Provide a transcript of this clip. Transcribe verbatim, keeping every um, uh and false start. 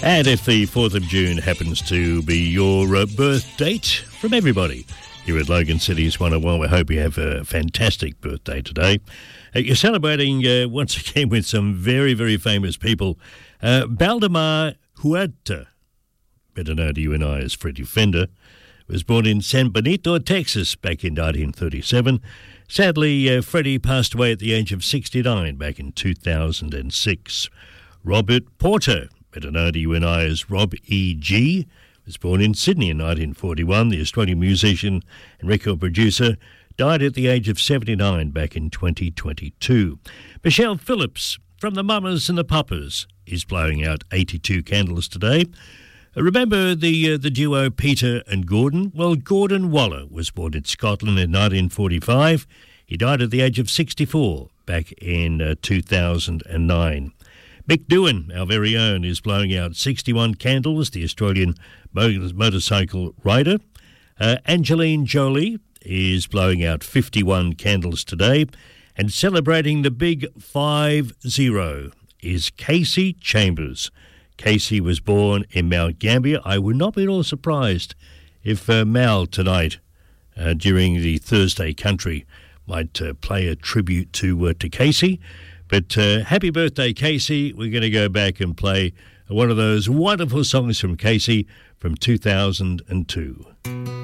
And if the fourth of June happens to be your uh, birth date, from everybody here at Logan City's one oh one, we hope you have a fantastic birthday today. Uh, you're celebrating uh, once again with some very, very famous people. Uh, Valdemar Huerta, better known to you and I as Freddie Fender, was born in San Benito, Texas, back in nineteen thirty-seven. Sadly, uh, Freddie passed away at the age of sixty-nine back in two thousand six. Robert Porter, better known to you and I as Rob E G, was born in Sydney in nineteen forty-one. The Australian musician and record producer died at the age of seventy-nine back in twenty twenty-two. Michelle Phillips from the Mamas and the Papas is blowing out eighty-two candles today. Remember the uh, the duo Peter and Gordon? Well, Gordon Waller was born in Scotland in nineteen forty-five. He died at the age of sixty-four back in uh, two thousand nine. Mick Doohan, our very own, is blowing out sixty-one candles, the Australian motorcycle rider. Uh, Angelina Jolie is blowing out fifty-one candles today. And celebrating the big five zero is Casey Chambers. Casey was born in Mount Gambier. I would not be at all surprised if uh, Mal tonight, uh, during the Thursday Country, might uh, play a tribute to uh, to Casey. But uh, happy birthday, Casey. We're going to go back and play one of those wonderful songs from Casey from two thousand two.